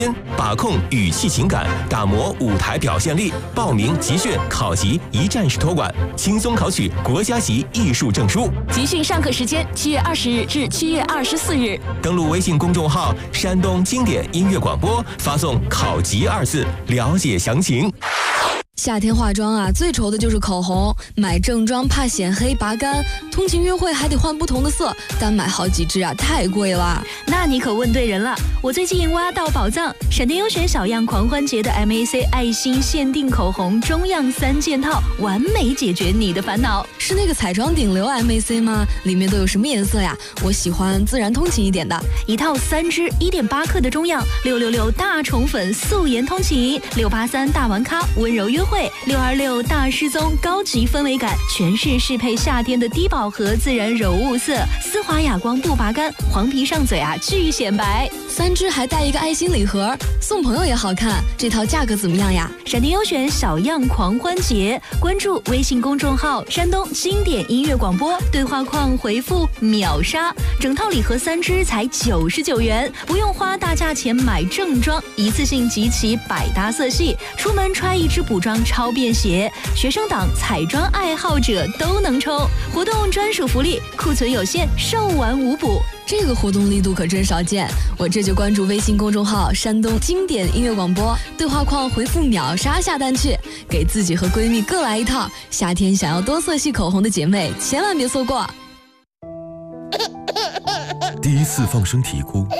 把控语气情感，打磨舞台表现力。报名集训考级一站式托管，轻松考取国家级艺术证书。 集训上课时间7月20日至7月24日。 登录微信公众号“山东经典音乐广播”，发送“考级”2字了解详情。 夏天化妆啊，最愁的就是口红。买正装怕显黑拔干，通勤约会还得换不同的色，单买好几支啊，太贵了。 那你可问对人了，我最近挖到宝藏，闪电优选小样狂欢节的 MAC 爱心限定口红中样3件套，完美解决你的烦恼。 是那个彩妆顶流 MAC 吗？里面都有什么颜色呀？我喜欢自然通勤一点的。 一套3支1.8克的中样，666大宠粉素颜通勤，683大玩咖温柔约会，626大失踪高级氛围感，全是适配夏天的低饱和自然柔雾色，丝滑哑光不拔干，黄皮上嘴啊巨显白。 3支还带一个爱心礼盒，送朋友也好看。这套价格怎么样呀？ 闪电优选小样狂欢节，关注微信公众号山东经典音乐广播，对话框回复秒杀，整套礼盒3支才99元，不用花大价钱买正装，一次性集齐百搭色系，出门穿一支补妆超便携，学生党彩妆爱好者都能抽。活动专属福利，库存有限，售完无补。 这个活动力度可真少见，我这就关注微信公众号山东经典音乐广播，对话框回复秒杀下单去，给自己和闺蜜各来一套。夏天想要多色系口红的姐妹千万别错过。 第一次放声啼哭，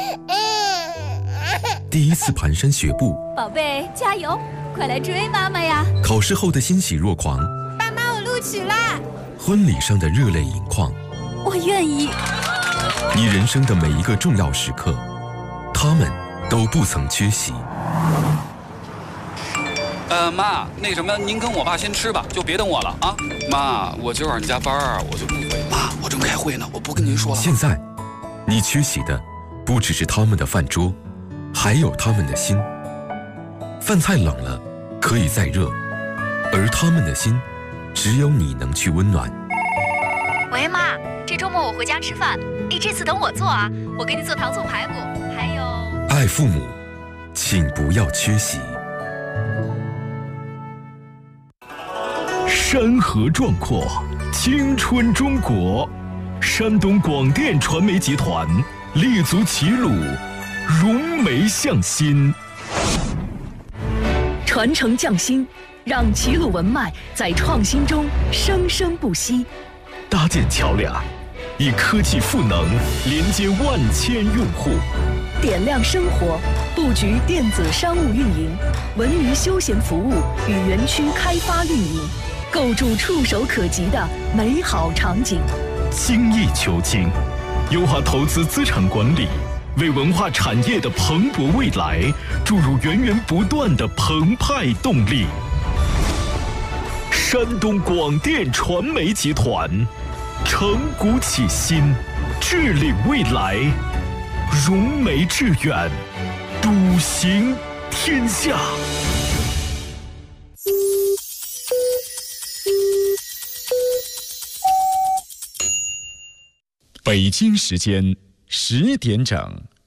第一次蹒跚学步， 宝贝加油，快来追妈妈呀！ 考试后的欣喜若狂， 爸妈我录取啦！ 婚礼上的热泪盈眶， 我愿意。 你人生的每一个重要时刻，他们都不曾缺席。 妈，那什么，您跟我爸先吃吧，就别等我了啊。妈，我今晚上加班，我就不回。妈，我正开会呢，我不跟您说了。 现在，你缺席的不只是他们的饭桌，还有他们的心。饭菜冷了，可以再热，而他们的心，只有你能去温暖。 喂，妈，这周末我回家吃饭，这次等我做啊，我给你做糖醋排骨，还有…… 爱父母，请不要缺席。 山河壮阔，青春中国，山东广电传媒集团立足齐鲁，融媒向心， 传承匠心，让齐鲁文脉在创新中生生不息。 搭建桥梁，以科技赋能连接万千用户， 点亮生活，布局电子商务运营、文娱休闲服务与园区开发运营，构筑触手可及的美好场景。 精益求精，优化投资资产管理，为文化产业的蓬勃未来注入源源不断的澎湃动力。山东广电传媒集团承股启新，致力未来，融媒致远，笃行天下。 北京时间10点整。